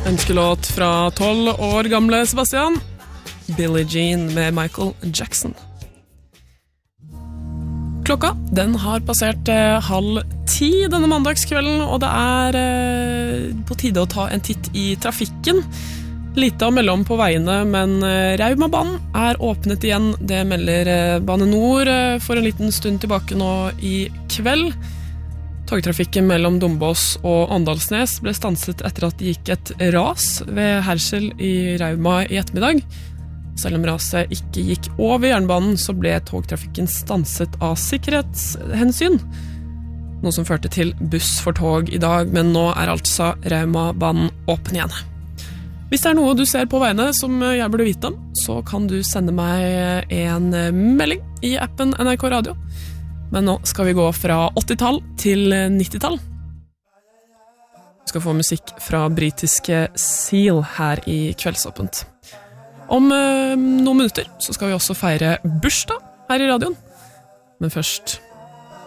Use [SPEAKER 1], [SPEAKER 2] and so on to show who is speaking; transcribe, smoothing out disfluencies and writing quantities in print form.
[SPEAKER 1] Ønskelåt fra 12 år gamle Sebastian. Billie Jean med Michael Jackson. Klokka, den har passert 9:30 denne mandagskvelden, og det er på tide å ta en titt i trafikken. Lite å melde om på veiene, men Raumabanen er åpnet igjen. Det melder Bane Nor for en liten stund tilbake nå i kveld. Togtrafikken mellom Dombås og Åndalsnes ble stanset etter at det gikk et ras ved Hersel i Rauma i ettermiddag. Selv om raset ikke gikk over jernbanen, så ble togtrafikken stanset av sikkerhetshensyn. Noe som førte til buss for tog i dag, men nå er altså Raumabanen åpen igjen. Hvis det er noe du ser på veiene som jeg burde vite om, så kan du sende meg en melding i appen NRK Radio. Men nå skal vi gå fra 80-tall til 90-tall. Vi skal få musikk fra britiske Seal her i Kveldsåpent. Om noen minutter så skal vi også feire bursdag her i radioen. Men først